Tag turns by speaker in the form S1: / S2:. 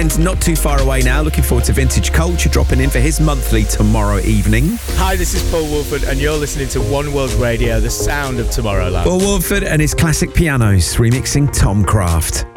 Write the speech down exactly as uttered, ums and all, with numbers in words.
S1: And not too far away now. Looking forward to Vintage Culture dropping in for his monthly tomorrow evening.
S2: Hi, this is Paul Woolford, and you're listening to One World Radio, the sound of Tomorrowland.
S1: Paul Woolford and his classic pianos remixing Tom Craft.